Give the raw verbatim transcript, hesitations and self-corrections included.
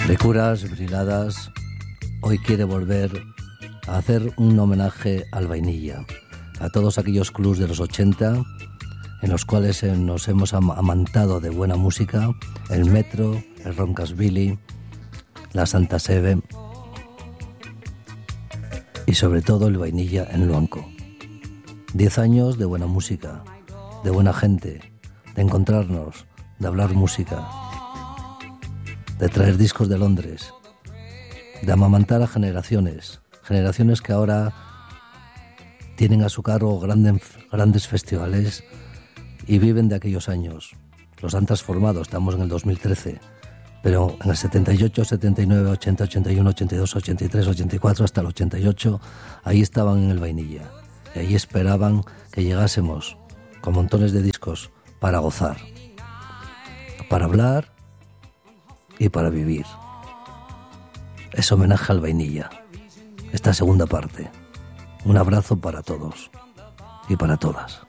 Ricuras, Briladas, hoy quiere volver a hacer un homenaje al Vainilla, a todos aquellos clubs de los ochenta en los cuales nos hemos amantado de buena música, el Metro, el Roncasvalles, la Santa Sebe y sobre todo el Vainilla en Luanco. Diez años de buena música, de buena gente, de encontrarnos, de hablar música, de traer discos de Londres, de amamantar a generaciones, generaciones que ahora tienen a su cargo grandes, grandes festivales y viven de aquellos años. Los han transformado, estamos en el dos mil trece, pero en el setenta y ocho, setenta y nueve, ochenta, ochenta y uno, ochenta y dos, ochenta y tres, ochenta y cuatro, hasta el ochenta y ocho, ahí estaban en el Vainilla. Y ahí esperaban que llegásemos con montones de discos para gozar, para hablar y para vivir. Es homenaje al Vainilla, esta segunda parte. Un abrazo para todos y para todas.